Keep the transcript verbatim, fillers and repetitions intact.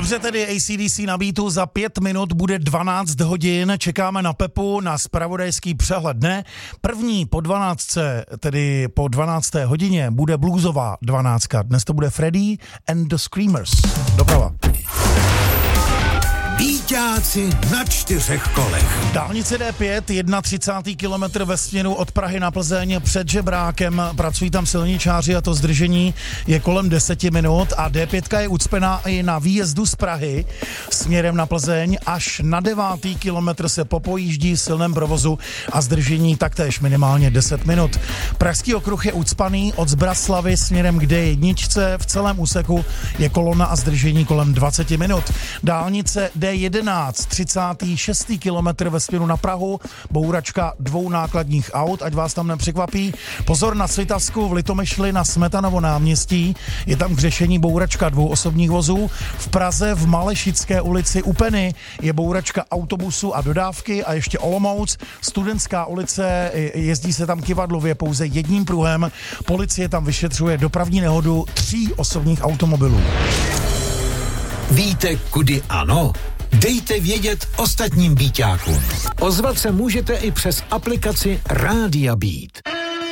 Dobře, tedy A C D C na beatu, za pět minut bude dvanáct hodin, čekáme na Pepu na zpravodajský přehled dne. První po dvanáctce, tedy po dvanácté hodině, bude bluesová dvanáctka. Dnes to bude Freddy and the Screamers. Doprava. Víťáci na čtyřech kolech. Dálnice D pět, třicátý první kilometr ve směru od Prahy na Plzeň před Žebrákem. Pracují tam silničáři a to zdržení je kolem deseti minut a D pět je ucpená i na výjezdu z Prahy směrem na Plzeň. Až na devátý kilometr se popojíždí v silném provozu a zdržení taktéž minimálně deset minut. Pražský okruh je ucpaný od Zbraslavy směrem k D jedna. V celém úseku je kolona a zdržení kolem dvacet minut. Dálnice D jedenáct, třicátý šestý kilometr ve směru na Prahu, bouračka dvou nákladních aut, ať vás tam nepřekvapí. Pozor na Svitavsku, v Litomyšli na Smetanovo náměstí, je tam k řešení bouračka dvou osobních vozů. V Praze v Malešické ulici u Peny je bouračka autobusu a dodávky a ještě Olomouc, Studentská ulice, jezdí se tam kyvadlově pouze jedním pruhem. Policie tam vyšetřuje dopravní nehodu tří osobních automobilů. Víte, kudy ano? Dejte vědět ostatním víťákům. Ozvat se můžete i přes aplikaci Rádia Beat.